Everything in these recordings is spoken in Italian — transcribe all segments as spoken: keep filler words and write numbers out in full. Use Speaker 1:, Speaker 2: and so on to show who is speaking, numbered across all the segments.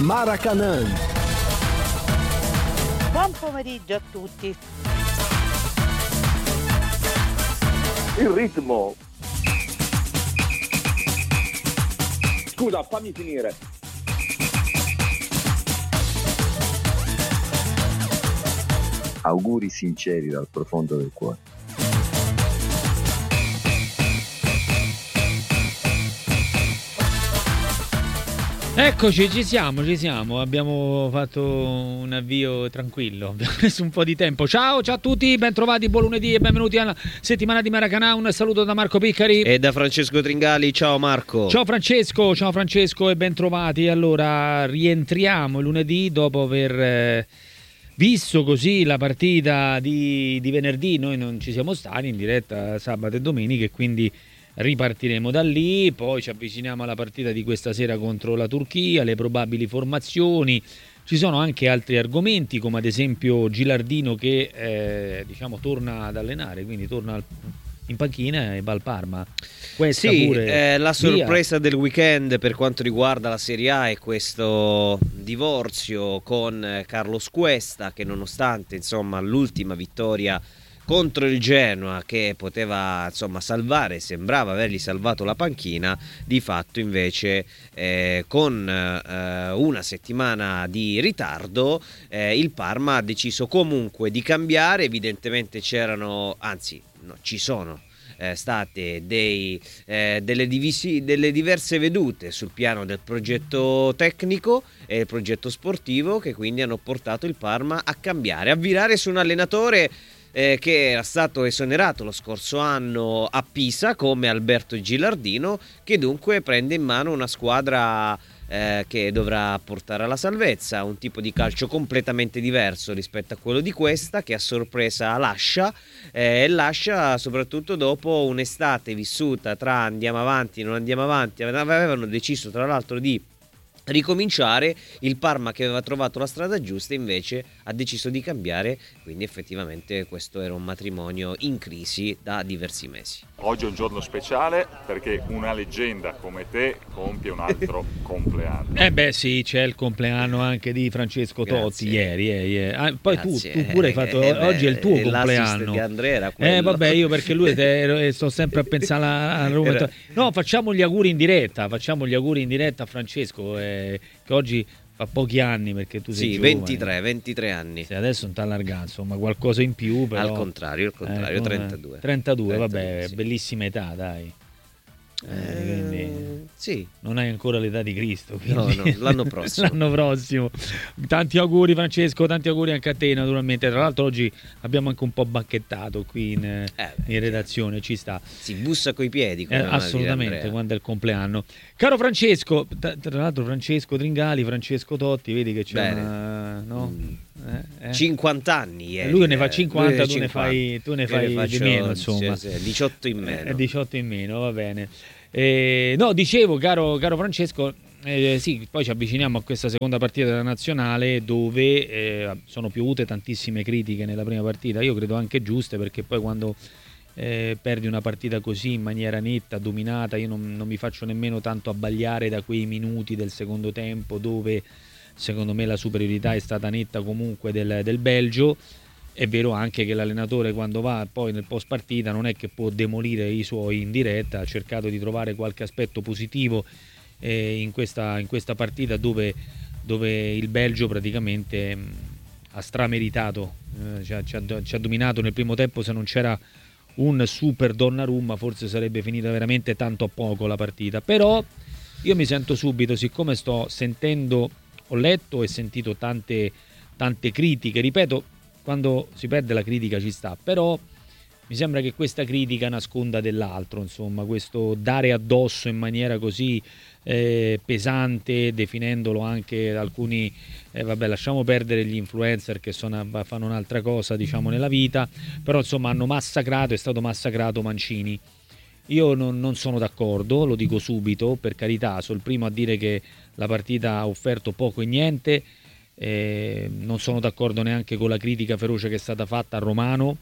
Speaker 1: Maracanã.
Speaker 2: Buon pomeriggio a tutti.
Speaker 3: Il ritmo. Scusa, fammi finire.
Speaker 4: Auguri sinceri dal profondo del cuore.
Speaker 5: Eccoci, ci siamo, ci siamo. Abbiamo fatto un avvio tranquillo, abbiamo messo un po' di tempo. Ciao, ciao a tutti, ben trovati, buon lunedì e benvenuti alla settimana di Maracanã. Un saluto da Marco Piccari
Speaker 6: e da Francesco Tringali. Ciao Marco.
Speaker 5: Ciao Francesco, ciao Francesco e ben trovati. Allora, rientriamo il lunedì dopo aver eh, visto così la partita di, di venerdì. Noi non ci siamo stati in diretta sabato e domenica e quindi ripartiremo da lì, poi ci avviciniamo alla partita di questa sera contro la Turchia, le probabili formazioni. Ci sono anche altri argomenti, come ad esempio Gilardino che eh, diciamo torna ad allenare, quindi torna al, in panchina e va al Parma. Questa
Speaker 6: sì,
Speaker 5: pure
Speaker 6: eh, la sorpresa
Speaker 5: via.
Speaker 6: del weekend per quanto riguarda la Serie A è questo divorzio con Carlos Cuesta, che nonostante insomma l'ultima vittoria contro il Genoa, che poteva insomma salvare, sembrava avergli salvato la panchina, di fatto invece eh, con eh, una settimana di ritardo eh, il Parma ha deciso comunque di cambiare. Evidentemente c'erano, anzi no, ci sono eh, state dei, eh, delle, divisi, delle diverse vedute sul piano del progetto tecnico e il progetto sportivo, che quindi hanno portato il Parma a cambiare, a virare su un allenatore Eh, che era stato esonerato lo scorso anno a Pisa come Alberto Gilardino, che dunque prende in mano una squadra eh, che dovrà portare alla salvezza, un tipo di calcio completamente diverso rispetto a quello di Cuesta, che a sorpresa lascia e eh, lascia soprattutto dopo un'estate vissuta tra andiamo avanti, non andiamo avanti. Avevano deciso tra l'altro di ricominciare, il Parma che aveva trovato la strada giusta invece ha deciso di cambiare, quindi effettivamente questo era un matrimonio in crisi da diversi mesi.
Speaker 7: Oggi è un giorno speciale perché una leggenda come te compie un altro compleanno.
Speaker 5: Eh beh sì, c'è il compleanno anche di Francesco Totti. Grazie. ieri, eh, ieri. Ah, poi tu, tu pure hai fatto, eh, oggi è il tuo compleanno.
Speaker 6: Di Andrea era
Speaker 5: eh vabbè, io perché lui te, sto sempre a pensare a Roma. Era... No, facciamo gli auguri in diretta, facciamo gli auguri in diretta a Francesco eh, che oggi fa pochi anni, perché tu sei
Speaker 6: sì,
Speaker 5: giovane.
Speaker 6: ventitré, ventidue anni.
Speaker 5: Sì, adesso non ti allarga, insomma, qualcosa in più, però
Speaker 6: al contrario, al contrario, eh,
Speaker 5: trentadue. trentadue, vabbè,
Speaker 6: sì.
Speaker 5: Bellissima età, dai.
Speaker 6: Eh, quindi, sì.
Speaker 5: Non hai ancora l'età di Cristo,
Speaker 6: no, no, l'anno prossimo.
Speaker 5: L'anno prossimo. Tanti auguri Francesco, tanti auguri anche a te naturalmente. Tra l'altro oggi abbiamo anche un po' banchettato qui in, eh, in redazione, ci sta.
Speaker 6: Si bussa coi piedi,
Speaker 5: eh, assolutamente, quando è il compleanno. Caro Francesco, tra, tra l'altro Francesco Tringali, Francesco Totti, vedi che c'è
Speaker 6: Bene.
Speaker 5: una, no?
Speaker 6: Mm.
Speaker 5: Eh, eh.
Speaker 6: cinquanta anni ieri,
Speaker 5: lui ne fa cinquanta,
Speaker 6: eh.
Speaker 5: tu ne fai, tu ne fai
Speaker 6: ne
Speaker 5: di meno, insomma.
Speaker 6: Sì, sì, diciotto in meno.
Speaker 5: Eh, diciotto in meno, va bene. Eh, no, dicevo, caro, caro Francesco, eh, sì, poi ci avviciniamo a questa seconda partita della nazionale dove eh, sono piovute tantissime critiche nella prima partita, io credo anche giuste, perché poi quando eh, perdi una partita così in maniera netta, dominata, io non, non mi faccio nemmeno tanto abbagliare da quei minuti del secondo tempo dove secondo me la superiorità è stata netta comunque del, del Belgio. È vero anche che l'allenatore quando va poi nel post partita non è che può demolire i suoi in diretta, ha cercato di trovare qualche aspetto positivo eh, in, questa, in questa partita dove, dove il Belgio praticamente mh, ha strameritato, eh, ci, ha, ci, ha, ci ha dominato nel primo tempo. Se non c'era un super Donnarumma forse sarebbe finita veramente tanto a poco la partita, però io mi sento subito, siccome sto sentendo, ho letto e sentito tante, tante critiche, ripeto, quando si perde la critica ci sta, però mi sembra che questa critica nasconda dell'altro, insomma, questo dare addosso in maniera così eh, pesante, definendolo anche alcuni, eh, vabbè, lasciamo perdere gli influencer che sono, fanno un'altra cosa, diciamo, nella vita, però insomma hanno massacrato, è stato massacrato Mancini. Io non, non sono d'accordo, lo dico subito, per carità, sono il primo a dire che la partita ha offerto poco e niente. Eh, non sono d'accordo neanche con la critica feroce che è stata fatta a Romano,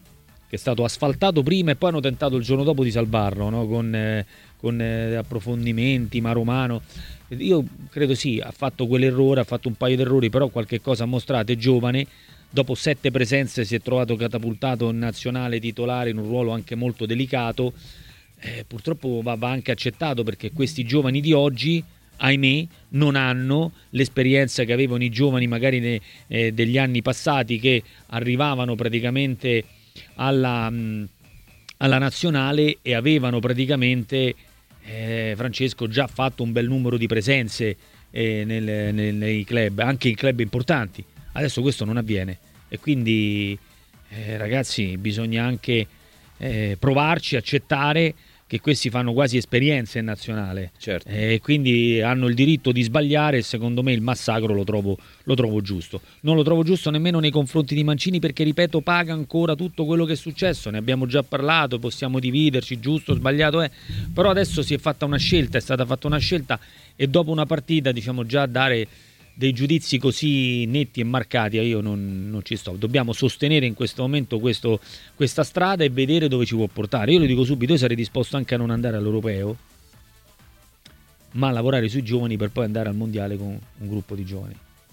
Speaker 5: che è stato asfaltato prima e poi hanno tentato il giorno dopo di salvarlo, no? con, eh, con eh, approfondimenti, mano a mano. Io credo sì, ha fatto quell'errore, ha fatto un paio di errori, però qualche cosa ha mostrato, è giovane, dopo sette presenze si è trovato catapultato in nazionale titolare in un ruolo anche molto delicato, eh, purtroppo va, va anche accettato, perché questi giovani di oggi, ahimè, non hanno l'esperienza che avevano i giovani magari ne, eh, degli anni passati, che arrivavano praticamente alla, mh, alla nazionale e avevano praticamente eh, Francesco già fatto un bel numero di presenze eh, nel, nel, nei club, anche in club importanti. Adesso questo non avviene e quindi eh, ragazzi, bisogna anche eh, provarci, accettare che questi fanno quasi esperienze in nazionale,
Speaker 6: certo.
Speaker 5: E eh, quindi hanno il diritto di sbagliare, e secondo me il massacro lo trovo, lo trovo giusto. Non lo trovo giusto nemmeno nei confronti di Mancini, perché ripeto, paga ancora tutto quello che è successo, ne abbiamo già parlato, possiamo dividerci, giusto, sbagliato è, però adesso si è fatta una scelta, è stata fatta una scelta, e dopo una partita, diciamo, già dare dei giudizi così netti e marcati io non, non ci sto. Dobbiamo sostenere in questo momento questo, questa strada e vedere dove ci può portare. Io lo dico subito, io sarei disposto anche a non andare all'Europeo, ma a lavorare sui giovani per poi andare al mondiale con un gruppo di giovani.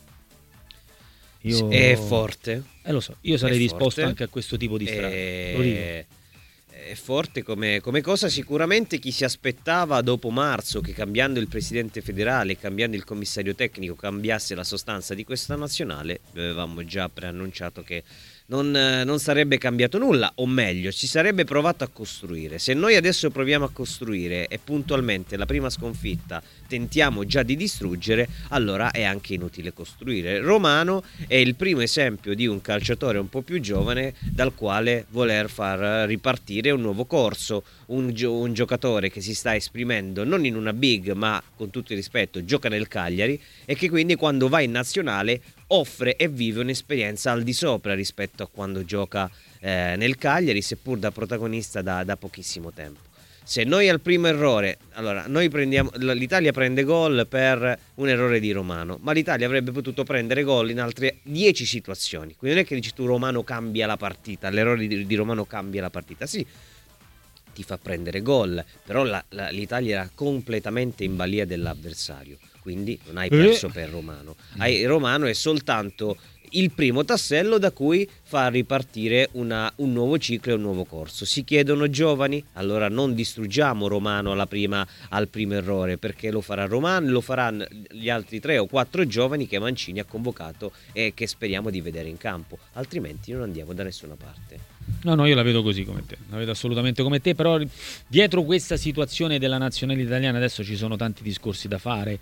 Speaker 5: Io...
Speaker 6: È forte.
Speaker 5: Eh, lo so, io sarei
Speaker 6: è
Speaker 5: disposto
Speaker 6: forte.
Speaker 5: anche a questo tipo di strada.
Speaker 6: E...
Speaker 5: Lo dico.
Speaker 6: È forte come, come cosa. Sicuramente chi si aspettava dopo marzo che cambiando il presidente federale, cambiando il commissario tecnico, cambiasse la sostanza di questa nazionale, avevamo già preannunciato che non, non sarebbe cambiato nulla, o meglio, ci sarebbe provato a costruire. Se noi adesso proviamo a costruire e puntualmente la prima sconfitta tentiamo già di distruggere, allora è anche inutile costruire. Romano è il primo esempio di un calciatore un po' più giovane dal quale voler far ripartire un nuovo corso, un, gio- un giocatore che si sta esprimendo non in una big, ma con tutto il rispetto gioca nel Cagliari, e che quindi quando va in nazionale offre e vive un'esperienza al di sopra rispetto a quando gioca eh, nel Cagliari, seppur da protagonista da, da pochissimo tempo. Se noi al primo errore, allora noi prendiamo, l'Italia prende gol per un errore di Romano, ma l'Italia avrebbe potuto prendere gol in altre dieci situazioni. Quindi non è che dici tu Romano cambia la partita, l'errore di, di Romano cambia la partita, sì, ti fa prendere gol, però la, la, l'Italia era completamente in balia dell'avversario, quindi non hai perso per Romano. Hai, Romano è soltanto il primo tassello da cui far ripartire una, un nuovo ciclo e un nuovo corso. Si chiedono giovani? Allora non distruggiamo Romano alla prima, al primo errore, perché lo farà Romano, lo faranno gli altri tre o quattro giovani che Mancini ha convocato e che speriamo di vedere in campo, altrimenti non andiamo da nessuna parte.
Speaker 5: No, no, io la vedo così come te, la vedo assolutamente come te, però dietro questa situazione della nazionale italiana adesso ci sono tanti discorsi da fare,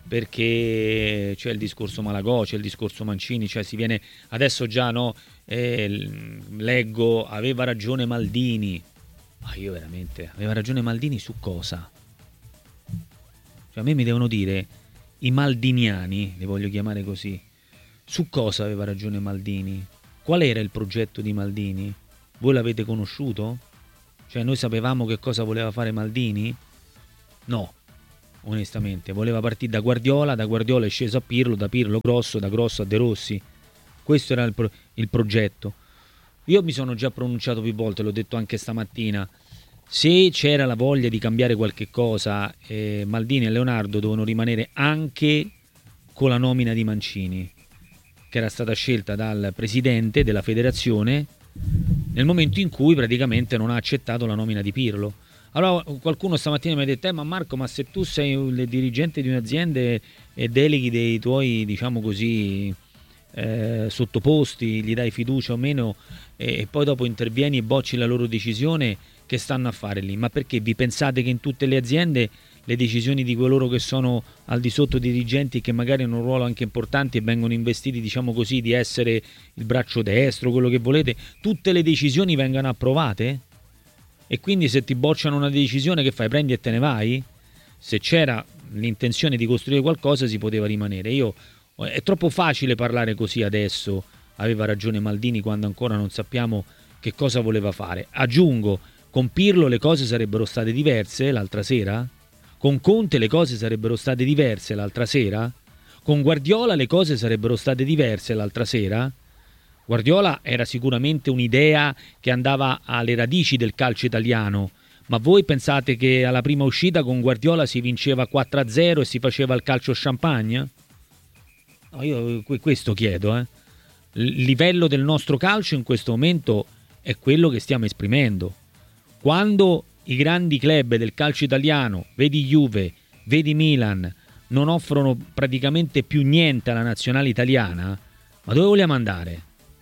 Speaker 5: perché c'è il discorso Malagò, c'è il discorso Mancini, cioè si viene adesso già, no, eh, leggo, aveva ragione Maldini, ma io veramente, aveva ragione Maldini su cosa? Cioè a me mi devono dire i maldiniani, li voglio chiamare così, su cosa aveva ragione Maldini? Qual era il progetto di Maldini? Voi l'avete conosciuto? Cioè noi sapevamo che cosa voleva fare Maldini? No, onestamente, voleva partire da Guardiola, da Guardiola è sceso a Pirlo, da Pirlo Grosso, da Grosso a De Rossi. Questo era il, pro- il progetto. Io mi sono già pronunciato più volte, l'ho detto anche stamattina, se c'era la voglia di cambiare qualche cosa, eh, Maldini e Leonardo dovevano rimanere anche con la nomina di Mancini, che era stata scelta dal presidente della federazione nel momento in cui praticamente non ha accettato la nomina di Pirlo. Allora qualcuno stamattina mi ha detto eh, ma Marco, ma se tu sei il dirigente di un'azienda e deleghi dei tuoi, diciamo così, eh, sottoposti, gli dai fiducia o meno, e, e poi dopo intervieni e bocci la loro decisione, che stanno a fare lì? Ma perché vi pensate che in tutte le aziende le decisioni di coloro che sono al di sotto dirigenti, che magari hanno un ruolo anche importante e vengono investiti, diciamo così, di essere il braccio destro, quello che volete, tutte le decisioni vengano approvate? E quindi se ti bocciano una decisione, che fai? Prendi e te ne vai? Se c'era l'intenzione di costruire qualcosa si poteva rimanere. Io, è troppo facile parlare così adesso, aveva ragione Maldini, quando ancora non sappiamo che cosa voleva fare. Aggiungo, con Pirlo le cose sarebbero state diverse l'altra sera? Con Conte le cose sarebbero state diverse l'altra sera? Con Guardiola le cose sarebbero state diverse l'altra sera? Guardiola era sicuramente un'idea che andava alle radici del calcio italiano, ma voi pensate che alla prima uscita con Guardiola si vinceva quattro a zero e si faceva il calcio champagne? No, io questo chiedo. Eh. Il livello del nostro calcio in questo momento è quello che stiamo esprimendo. Quando i grandi club del calcio italiano, vedi Juve, vedi Milan, non offrono praticamente più niente alla nazionale italiana, ma dove vogliamo andare?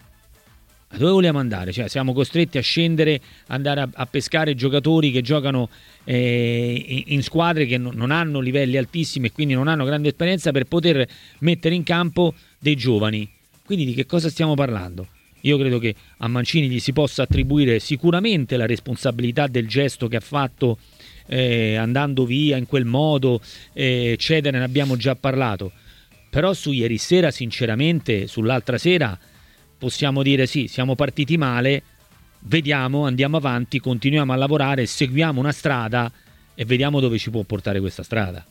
Speaker 5: Ma dove vogliamo andare? Cioè, siamo costretti a scendere, andare a, a pescare giocatori che giocano eh, in, in squadre che non, non hanno livelli altissimi e quindi non hanno grande esperienza per poter mettere in campo dei giovani. Quindi di che cosa stiamo parlando? Io credo che a Mancini gli si possa attribuire sicuramente la responsabilità del gesto che ha fatto eh, andando via in quel modo, eh, eccetera, ne abbiamo già parlato. Però su ieri sera, sinceramente, sull'altra sera, possiamo dire sì, siamo partiti male, vediamo, andiamo avanti, continuiamo a lavorare, seguiamo una strada e vediamo dove ci può portare questa strada.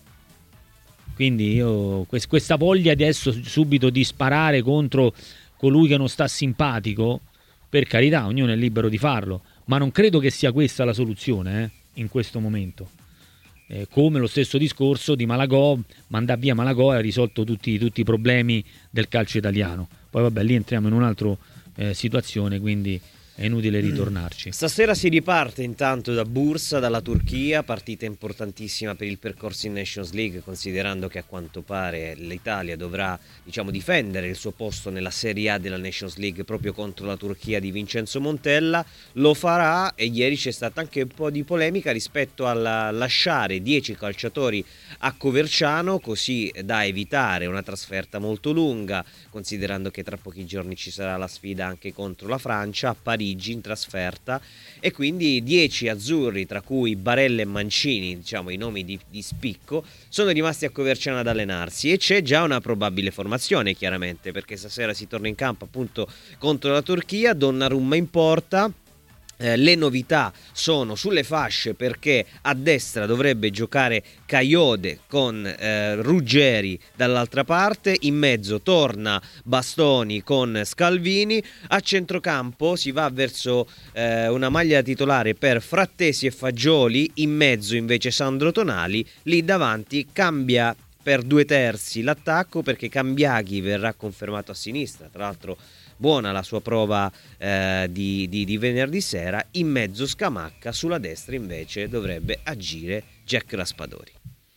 Speaker 5: Quindi io questa voglia adesso subito di sparare contro colui che non sta simpatico, per carità, ognuno è libero di farlo, ma non credo che sia questa la soluzione eh, in questo momento. Eh, come lo stesso discorso di Malagò, mandare via Malagò e ha risolto tutti, tutti i problemi del calcio italiano. Poi vabbè, lì entriamo in un'altra eh, situazione, quindi è inutile ritornarci.
Speaker 6: Stasera si riparte intanto da Bursa, dalla Turchia, partita importantissima per il percorso in Nations League, considerando che a quanto pare l'Italia dovrà, diciamo, difendere il suo posto nella Serie A della Nations League proprio contro la Turchia di Vincenzo Montella. Lo farà, e ieri c'è stata anche un po' di polemica rispetto a lasciare dieci calciatori a Coverciano, così da evitare una trasferta molto lunga, considerando che tra pochi giorni ci sarà la sfida anche contro la Francia a Parigi in trasferta, e quindi dieci azzurri, tra cui Barella e Mancini, diciamo i nomi di, di spicco, sono rimasti a Coverciano ad allenarsi, e c'è già una probabile formazione chiaramente, perché stasera si torna in campo appunto contro la Turchia. Donnarumma in porta. Eh, le novità sono sulle fasce, perché a destra dovrebbe giocare Caiode con eh, Ruggeri dall'altra parte, in mezzo torna Bastoni con Scalvini, a centrocampo si va verso eh, una maglia titolare per Frattesi e Fagioli, in mezzo invece Sandro Tonali, lì davanti cambia per due terzi l'attacco, perché Cambiaghi verrà confermato a sinistra, tra l'altro buona la sua prova eh, di, di, di venerdì sera, in mezzo Scamacca, sulla destra invece dovrebbe agire Jack Raspadori.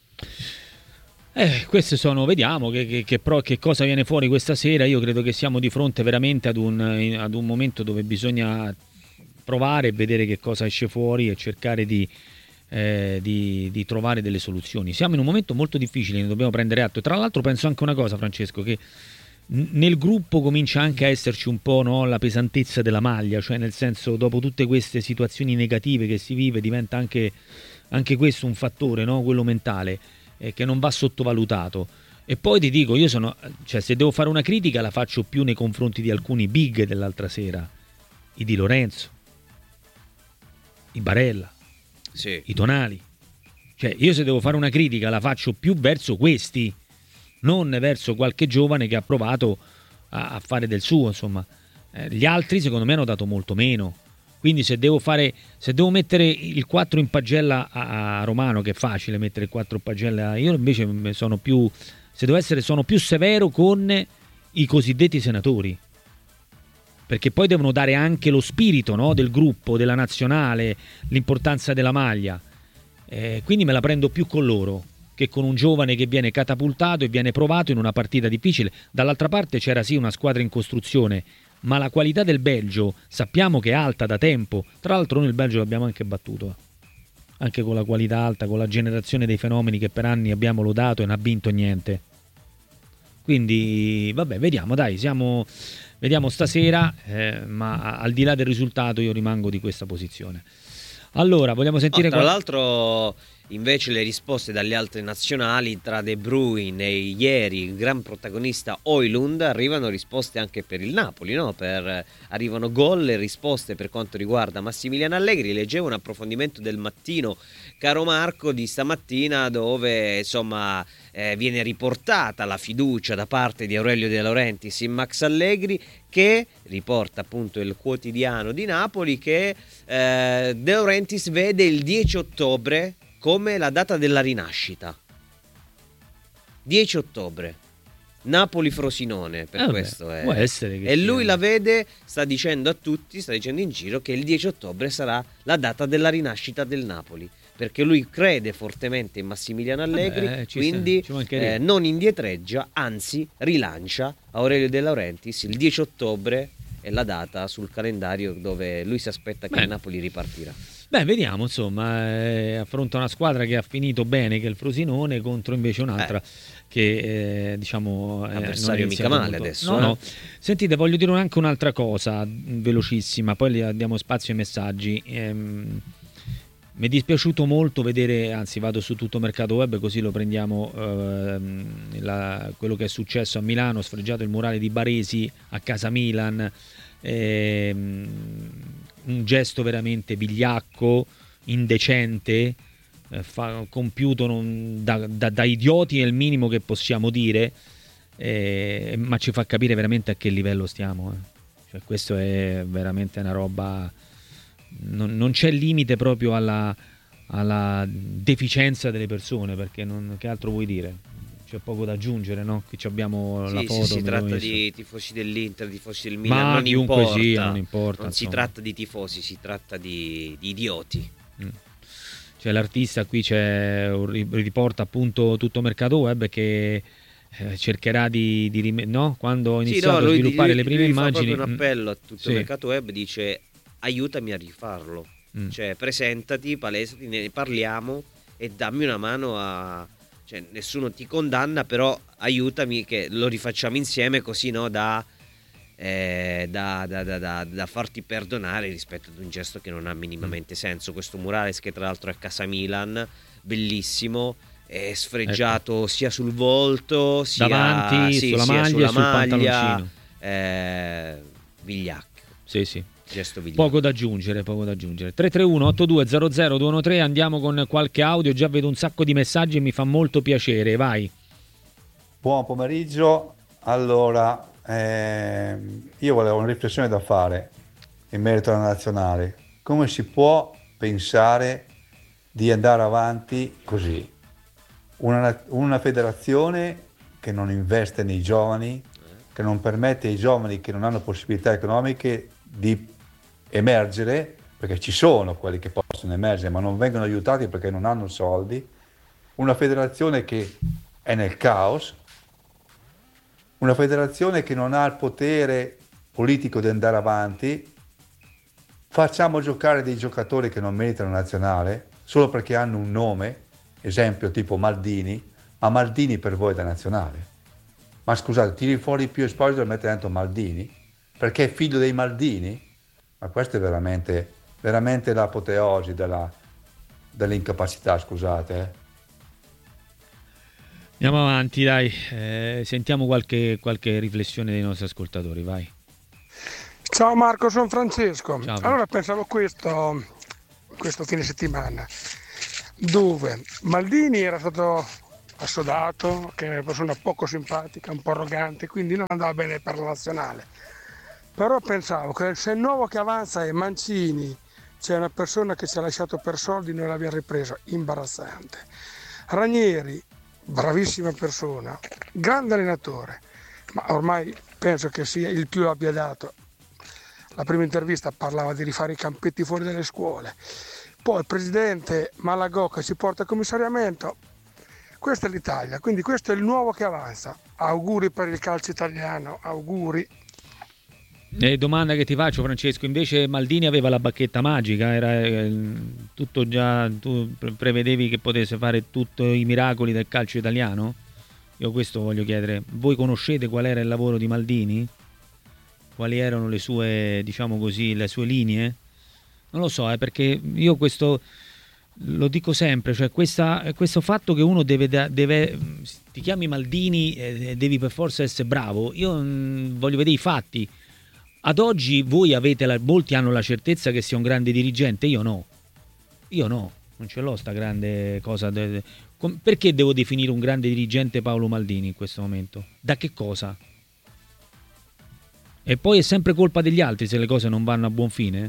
Speaker 5: Eh, queste sono, vediamo che, che, che, pro, che cosa viene fuori questa sera. Io credo che siamo di fronte veramente ad un, ad un momento dove bisogna provare e vedere che cosa esce fuori e cercare di, eh, di, di trovare delle soluzioni. Siamo in un momento molto difficile, ne dobbiamo prendere atto. Tra l'altro penso anche una cosa, Francesco, che nel gruppo comincia anche a esserci un po', no, la pesantezza della maglia, cioè nel senso, dopo tutte queste situazioni negative che si vive, diventa anche, anche questo un fattore, no, quello mentale, eh, che non va sottovalutato. E poi ti dico, io sono, cioè se devo fare una critica la faccio più nei confronti di alcuni big dell'altra sera, i Di Lorenzo, i Barella,
Speaker 6: sì,
Speaker 5: i Tonali. Cioè io se devo fare una critica la faccio più verso questi, non verso qualche giovane che ha provato a, a fare del suo, insomma. Eh, gli altri secondo me hanno dato molto meno. Quindi se devo fare, se devo mettere il quattro in pagella a, a Romano, che è facile mettere il quattro in pagella, io invece sono più, se devo essere, sono più severo con i cosiddetti senatori. Perché poi devono dare anche lo spirito, no, del gruppo, della nazionale, l'importanza della maglia. Eh, quindi me la prendo più con loro che con un giovane che viene catapultato e viene provato in una partita difficile. Dall'altra parte c'era sì una squadra in costruzione, ma la qualità del Belgio sappiamo che è alta da tempo. Tra l'altro noi il Belgio l'abbiamo anche battuto, anche con la qualità alta, con la generazione dei fenomeni che per anni abbiamo lodato e non ha vinto niente. Quindi vabbè, vediamo, dai, siamo, vediamo stasera, eh, ma al di là del risultato io rimango di questa posizione. Allora, vogliamo sentire...
Speaker 6: Oh, tra
Speaker 5: qual-
Speaker 6: l'altro invece le risposte dalle altre nazionali, tra De Bruyne e ieri il gran protagonista Højlund, arrivano risposte anche per il Napoli, no? Per, arrivano gol e risposte per quanto riguarda Massimiliano Allegri. Leggevo un approfondimento del Mattino, caro Marco, di stamattina, dove insomma eh, viene riportata la fiducia da parte di Aurelio De Laurentiis in Max Allegri, che riporta appunto il quotidiano di Napoli che eh, De Laurentiis vede il dieci ottobre come la data della rinascita. dieci ottobre, Napoli-Frosinone, per
Speaker 5: Eh
Speaker 6: questo
Speaker 5: beh,
Speaker 6: è.
Speaker 5: può essere che
Speaker 6: E
Speaker 5: sia-
Speaker 6: lui la vede, sta dicendo a tutti, sta dicendo in giro che il dieci ottobre sarà la data della rinascita del Napoli, perché lui crede fortemente in Massimiliano Allegri.
Speaker 5: Vabbè, ci
Speaker 6: quindi
Speaker 5: sta, ci mancherebbe.
Speaker 6: eh, non indietreggia, anzi rilancia Aurelio De Laurentiis. Il dieci ottobre è la data sul calendario dove lui si aspetta che
Speaker 5: Beh.
Speaker 6: il Napoli ripartirà.
Speaker 5: Beh, vediamo, insomma, eh, affronta una squadra che ha finito bene, che è il Frosinone, contro invece un'altra che eh, diciamo eh,
Speaker 6: Avversario
Speaker 5: non è
Speaker 6: mica
Speaker 5: iniziato
Speaker 6: male
Speaker 5: molto-
Speaker 6: adesso,
Speaker 5: No,
Speaker 6: eh.
Speaker 5: no. Sentite, voglio dire anche un'altra cosa, mh, velocissima, poi le diamo spazio ai messaggi. Ehm, mi è dispiaciuto molto vedere, anzi vado su Tutto Mercato Web così lo prendiamo, ehm, la- quello che è successo a Milano, sfregiato il murale di Baresi a casa Milan, ehm, un gesto veramente vigliacco, indecente, eh, fa- compiuto non- da, da- da idioti è il minimo che possiamo dire, eh, ma ci fa capire veramente a che livello stiamo. eh. Cioè, questo è veramente una roba, non, non c'è limite proprio alla, alla deficienza delle persone, perché non, che altro vuoi dire? C'è poco da aggiungere, no? Qui ci abbiamo la
Speaker 6: Sì,
Speaker 5: foto.
Speaker 6: sì, si
Speaker 5: me
Speaker 6: tratta
Speaker 5: l'ho messo.
Speaker 6: di tifosi dell'Inter, tifosi del Milan,
Speaker 5: Ma
Speaker 6: non
Speaker 5: chiunque
Speaker 6: importa,
Speaker 5: sia, non importa,
Speaker 6: non si
Speaker 5: insomma.
Speaker 6: tratta di tifosi, si tratta di, di idioti.
Speaker 5: Cioè, l'artista qui c'è un ri- riporta appunto Tutto Mercato Web che eh, cercherà di, di rim- no? Quando ho
Speaker 6: Sì,
Speaker 5: iniziato
Speaker 6: no, lui,
Speaker 5: a sviluppare
Speaker 6: lui-
Speaker 5: le prime
Speaker 6: lui
Speaker 5: immagini,
Speaker 6: fa proprio un
Speaker 5: mm,
Speaker 6: appello a tutto
Speaker 5: sì.
Speaker 6: il mercato web, dice aiutami a rifarlo,
Speaker 5: Mm.
Speaker 6: cioè presentati, palesati, ne parliamo e dammi una mano a... Cioè, nessuno ti condanna, però aiutami che lo rifacciamo insieme, così no, da, eh, da, da, da, da, da farti perdonare rispetto ad un gesto che non ha minimamente senso. Questo murales, che tra l'altro è a casa Milan, bellissimo, è sfregiato sia sul volto sia
Speaker 5: Davanti,
Speaker 6: sì,
Speaker 5: sulla
Speaker 6: sia
Speaker 5: maglia
Speaker 6: sulla
Speaker 5: e sul
Speaker 6: maglia,
Speaker 5: pantaloncino.
Speaker 6: eh, vigliacco,
Speaker 5: Sì, sì.
Speaker 6: gesto vigliacco.
Speaker 5: Poco da aggiungere, poco da aggiungere. tre tre uno otto due zero zero due uno tre, andiamo con qualche audio, già vedo un sacco di messaggi e mi fa molto piacere, vai.
Speaker 1: Buon pomeriggio. Allora, ehm, io volevo una riflessione da fare in merito alla nazionale. Come si può pensare di andare avanti così? Una, una federazione che non investe nei giovani, che non permette ai giovani che non hanno possibilità economiche di emergere, perché ci sono quelli che possono emergere ma non vengono aiutati perché non hanno soldi, una federazione che è nel caos, una federazione che non ha il potere politico di andare avanti. Facciamo giocare dei giocatori che non meritano la nazionale solo perché hanno un nome, esempio tipo Maldini, ma Maldini per voi è da nazionale? Ma scusate, tiri fuori più Esposito e metti dentro Maldini? Perché è figlio dei Maldini? Ma questo è veramente, veramente l'apoteosi della, dell'incapacità, scusate. Eh.
Speaker 5: Andiamo avanti, dai, eh, sentiamo qualche, qualche riflessione dei nostri ascoltatori, vai.
Speaker 8: Ciao Marco, sono Francesco.
Speaker 5: Ciao.
Speaker 8: Allora pensavo questo, questo fine settimana, dove Maldini era stato assodato, che è una persona poco simpatica, un po' arrogante, quindi non andava bene per la nazionale. Però pensavo che se il nuovo che avanza è Mancini, c'è una persona che ci ha lasciato per soldi, noi l'abbiamo ripreso, imbarazzante. Ranieri, bravissima persona, grande allenatore, ma ormai penso che sia il più abbia dato. La prima intervista parlava di rifare i campetti fuori dalle scuole, poi il presidente Malagò che ci porta a commissariamento. Questa è l'Italia, quindi questo è il nuovo che avanza. Auguri per il calcio italiano, auguri.
Speaker 5: E domanda che ti faccio, Francesco, invece Maldini aveva la bacchetta magica, era eh, tutto già, tu pre- prevedevi che potesse fare tutti i miracoli del calcio italiano? Io questo voglio chiedere, voi conoscete qual era il lavoro di Maldini? Quali erano le sue, diciamo così, le sue linee? Non lo so, eh, perché io questo lo dico sempre, cioè questa, questo fatto che uno deve, deve ti chiami Maldini e devi per forza essere bravo, io mh, voglio vedere i fatti. Ad oggi voi avete la, molti hanno la certezza che sia un grande dirigente, io no, io no, non ce l'ho sta grande cosa. De, de, com, perché devo definire un grande dirigente Paolo Maldini in questo momento? Da che cosa? E poi è sempre colpa degli altri se le cose non vanno a buon fine?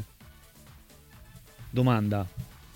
Speaker 5: Domanda.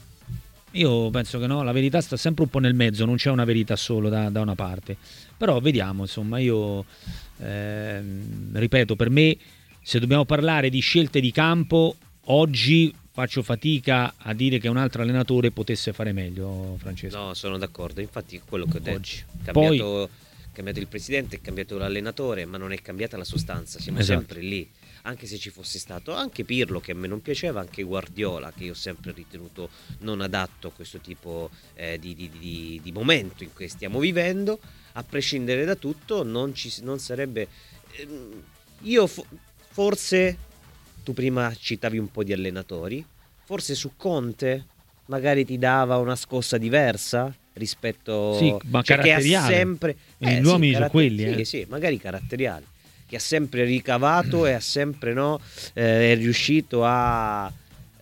Speaker 5: Io penso che no, la verità sta sempre un po' nel mezzo, non c'è una verità solo da, da una parte. Però vediamo, insomma, io eh, ripeto, per me, se dobbiamo parlare di scelte di campo, oggi faccio fatica a dire che un altro allenatore potesse fare meglio, Francesco.
Speaker 6: No, sono d'accordo, infatti quello che ho detto.
Speaker 5: Oggi.
Speaker 6: Cambiato,
Speaker 5: Poi,
Speaker 6: cambiato il presidente, è cambiato l'allenatore, ma non è cambiata la sostanza, siamo
Speaker 5: esatto.
Speaker 6: sempre lì. Anche se ci fosse stato anche Pirlo, che a me non piaceva, anche Guardiola, che io ho sempre ritenuto non adatto a questo tipo eh, di, di, di, di momento in cui stiamo vivendo, a prescindere da tutto non, ci, non sarebbe ehm, io fo- forse tu prima citavi un po' di allenatori, forse su Conte magari ti dava una scossa diversa rispetto,
Speaker 5: sì, ma
Speaker 6: cioè che ha
Speaker 5: caratteriale.
Speaker 6: sempre
Speaker 5: eh, gli uomini
Speaker 6: sì,
Speaker 5: sono quelli
Speaker 6: sì,
Speaker 5: eh.
Speaker 6: sì, magari caratteriali, che ha sempre ricavato e ha sempre no, eh, è riuscito a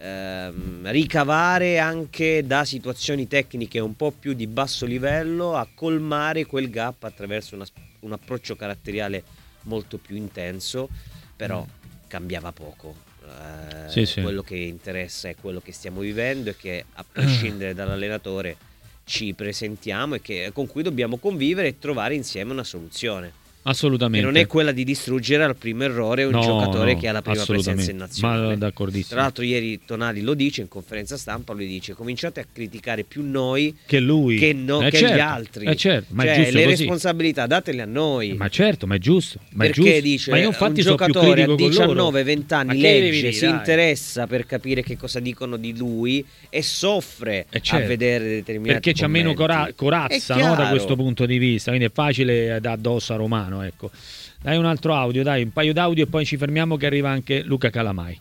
Speaker 6: ehm, ricavare anche da situazioni tecniche un po' più di basso livello, a colmare quel gap attraverso una, un approccio caratteriale molto più intenso, però cambiava poco. Eh,
Speaker 5: sì, sì.
Speaker 6: Quello che interessa è quello che stiamo vivendo e che a prescindere dall'allenatore ci presentiamo e che, con cui dobbiamo convivere e trovare insieme una soluzione.
Speaker 5: Assolutamente.
Speaker 6: Che non è quella di distruggere al primo errore un
Speaker 5: no,
Speaker 6: giocatore
Speaker 5: no,
Speaker 6: che ha la prima presenza in nazionale.
Speaker 5: Ma d'accordissimo.
Speaker 6: Tra l'altro ieri Tonali lo dice in conferenza stampa, lui dice: cominciate a criticare più noi
Speaker 5: che lui
Speaker 6: che, no,
Speaker 5: eh
Speaker 6: che
Speaker 5: certo,
Speaker 6: gli altri,
Speaker 5: eh certo, ma
Speaker 6: cioè
Speaker 5: è giusto
Speaker 6: le
Speaker 5: così.
Speaker 6: responsabilità datele a noi.
Speaker 5: Ma certo, ma è giusto, ma
Speaker 6: perché
Speaker 5: è giusto.
Speaker 6: dice
Speaker 5: ma io infatti
Speaker 6: un
Speaker 5: sono più
Speaker 6: giocatore a
Speaker 5: critico con
Speaker 6: diciannove
Speaker 5: loro.
Speaker 6: venti
Speaker 5: Ma
Speaker 6: anni
Speaker 5: che devi
Speaker 6: legge,
Speaker 5: dire,
Speaker 6: si
Speaker 5: dai?
Speaker 6: interessa per capire che cosa dicono di lui e soffre
Speaker 5: Eh certo,
Speaker 6: a vedere determinati
Speaker 5: perché c'ha meno cora- corazza, no, da questo punto di vista, quindi è facile da addosso a Romano, ecco. Dai un altro audio, dai un paio d'audio e poi ci fermiamo che arriva anche Luca Calamai.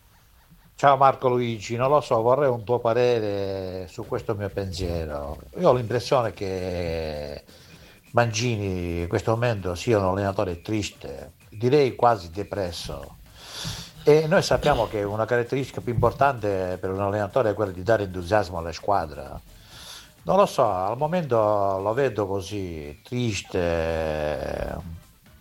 Speaker 9: Ciao Marco Luigi, non lo so, vorrei un tuo parere su questo mio pensiero. Io ho l'impressione che Mancini in questo momento sia un allenatore triste, direi quasi depresso. E noi sappiamo che una caratteristica più importante per un allenatore è quella di dare entusiasmo alla squadra. Non lo so, al momento lo vedo così, triste.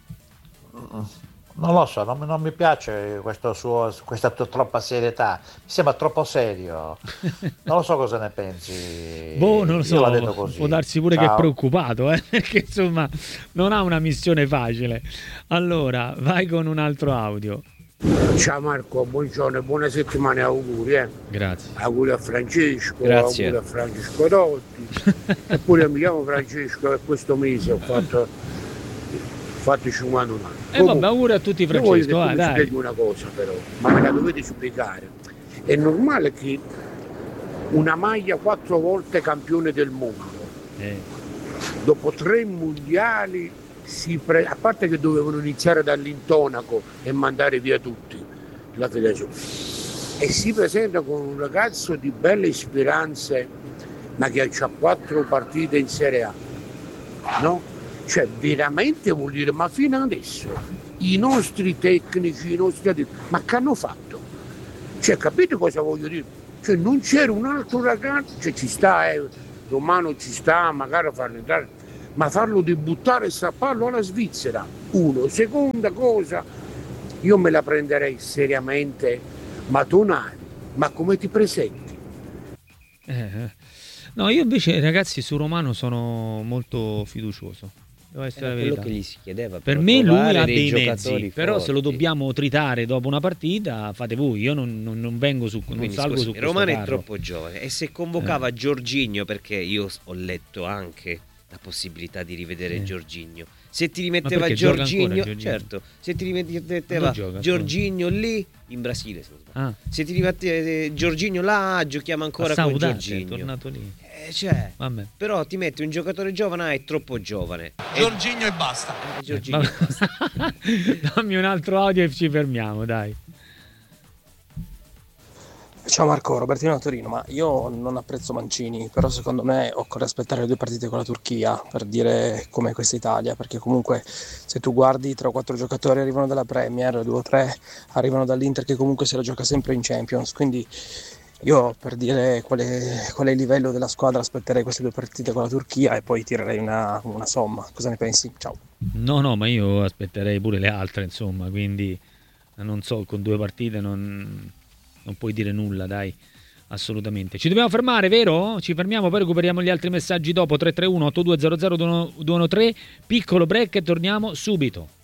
Speaker 9: Non lo so, non, non mi piace questo suo, questa tua troppa serietà, mi sembra troppo serio. Non lo so cosa ne pensi.
Speaker 5: Boh, non lo so,
Speaker 9: io la vedo così.
Speaker 5: Può darsi pure
Speaker 9: Ciao.
Speaker 5: che è preoccupato, eh? Perché insomma non ha una missione facile. Allora, vai con un altro audio.
Speaker 10: Ciao Marco, buongiorno e buona settimana e auguri. Eh.
Speaker 5: Grazie.
Speaker 10: Auguri a Francesco,
Speaker 6: Grazie.
Speaker 10: auguri a Francesco Dotti. Eppure mi chiamo Francesco e questo mese ho fatto, fatto cinquantuno anni.
Speaker 5: E eh, vabbè, auguri a tutti Francesco,
Speaker 10: io voglio
Speaker 5: vai,
Speaker 10: che tu mi
Speaker 5: dai.
Speaker 10: spieghi una cosa però, ma me la dovete spiegare. È normale che una maglia quattro volte campione del mondo,
Speaker 5: Eh.
Speaker 10: dopo tre mondiali, si pre- a parte che dovevano iniziare dall'intonaco e mandare via tutti la federazione, e si presenta con un ragazzo di belle speranze, ma che ha quattro partite in Serie A, no? Cioè veramente vuol dire, ma fino adesso i nostri tecnici, i nostri atleti, ma che hanno fatto? Cioè capite cosa voglio dire? Cioè non c'era un altro ragazzo, cioè ci sta, eh, Romano ci sta, magari a farlo entrare, ma farlo debuttare e strapparlo alla Svizzera, uno. Seconda cosa, io me la prenderei seriamente, ma Tonali, ma come ti presenti?
Speaker 5: Eh. No, io invece ragazzi su Romano sono molto fiducioso. Devo essere
Speaker 6: Era
Speaker 5: la
Speaker 6: quello
Speaker 5: verità.
Speaker 6: che gli si chiedeva.
Speaker 5: Per
Speaker 6: però
Speaker 5: me lui
Speaker 6: trovare
Speaker 5: ha
Speaker 6: dei
Speaker 5: dei
Speaker 6: giocatori
Speaker 5: mezzi, però se lo
Speaker 6: forti.
Speaker 5: dobbiamo tritare dopo una partita fate voi, io non, non, non vengo su, non
Speaker 6: Quindi,
Speaker 5: salgo
Speaker 6: scusi,
Speaker 5: su questo
Speaker 6: Romano è
Speaker 5: carro.
Speaker 6: troppo giovane e se convocava
Speaker 5: Eh.
Speaker 6: Giorginio, perché io ho letto anche la possibilità di rivedere
Speaker 5: Sì.
Speaker 6: Giorginio, se ti
Speaker 5: Ma
Speaker 6: rimetteva
Speaker 5: perché gioca ancora
Speaker 6: Giorginio,
Speaker 5: Giorginio?
Speaker 6: certo, se ti rimetteva
Speaker 5: Non gioca,
Speaker 6: Giorginio lì in Brasile, se non sbaglio.
Speaker 5: Ah,
Speaker 6: Se ti rimetteva Giorginio là, giochiamo ancora
Speaker 5: a
Speaker 6: con
Speaker 5: Saudade, è
Speaker 6: Giorginio.
Speaker 5: tornato lì.
Speaker 6: Eh, cioè,
Speaker 5: Vabbè.
Speaker 6: però ti metti un giocatore giovane, ah, è troppo giovane.
Speaker 11: Giorginio e basta.
Speaker 6: Eh, Giorginio.
Speaker 5: Vabbè. Dammi un altro audio e ci fermiamo, dai.
Speaker 11: Ciao Marco, Robertino da Torino, ma io non apprezzo Mancini, però secondo me occorre aspettare le due partite con la Turchia per dire com'è questa Italia, perché comunque se tu guardi tre o quattro giocatori arrivano dalla Premier, due o tre arrivano dall'Inter che comunque se la gioca sempre in Champions, quindi io per dire qual è, qual è il livello della squadra aspetterei queste due partite con la Turchia e poi tirerei una, una somma. Cosa ne pensi? Ciao.
Speaker 5: No, no, ma io aspetterei pure le altre, insomma, quindi non so, con due partite non, non puoi dire nulla, dai, assolutamente. Ci dobbiamo fermare, vero? Ci fermiamo, poi recuperiamo gli altri messaggi dopo. Tre tre uno otto due zero zero due uno tre, piccolo break e torniamo subito.